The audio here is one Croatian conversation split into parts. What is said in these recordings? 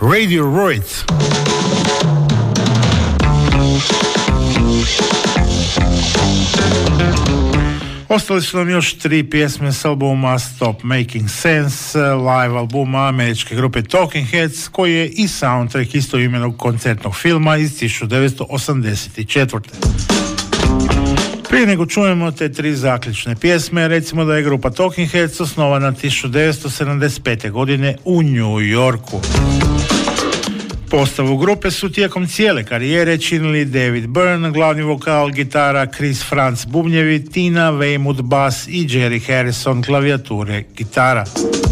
Radiohead. Ostali su nam još 3 pjesme s albuma Stop Making Sense, live albuma američke grupe Talking Heads, koji je i soundtrack istoimenog koncertnog filma iz 1984. Prije nego čujemo te 3 zaključne pjesme, recimo da je grupa Talking Heads osnovana 1975. godine u New Yorku. Postavu grupe su tijekom cijele karijere činili David Byrne, glavni vokal, gitara, Chris Frantz, bubnjevi, Tina Weymouth, bas i Jerry Harrison, klavijature, gitara.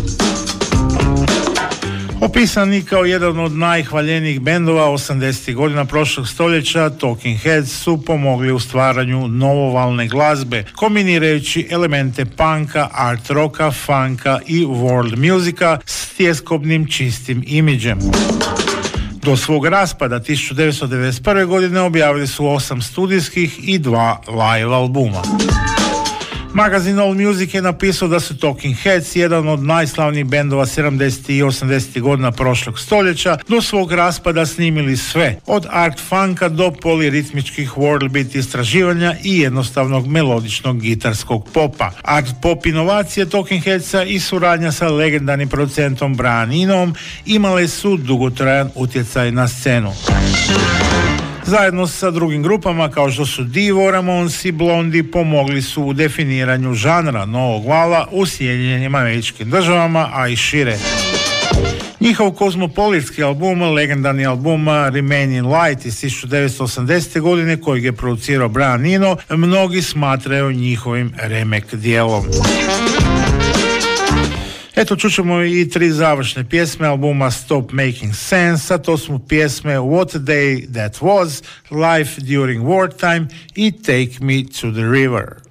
Opisani kao jedan od najhvaljenijih bendova 80. godina prošlog stoljeća, Talking Heads su pomogli u stvaranju novovalne glazbe, kombinirajući elemente punka, art rocka, funka i world musika s tjeskobnim čistim imidžem. Do svog raspada 1991. godine objavili su 8 studijskih i 2 live albuma. Magazin All Music je napisao da su Talking Heads jedan od najslavnijih bendova 70. i 80. godina prošlog stoljeća, do svog raspada snimili sve, od art funka do poliritmičkih world beat istraživanja i jednostavnog melodičnog gitarskog popa. Art pop inovacije Talking Headsa i suradnja sa legendarnim producentom Brian Enoom imale su dugotrajan utjecaj na scenu. Zajedno sa drugim grupama kao što su Divo, Ramones i Blondie pomogli su u definiranju žanra novog vala u Sjedinjenim Američkim Državama, a i šire. Njihov kozmopolitski album, legendarni album Remain in Light iz 1980. godine, kojeg je producirao Brian Eno, mnogi smatraju njihovim remek dijelom. Eto, čućemo i 3 završne pjesme albuma Stop Making Sense, a to su pjesme What a Day That Was, Life During Wartime i Take Me to the River.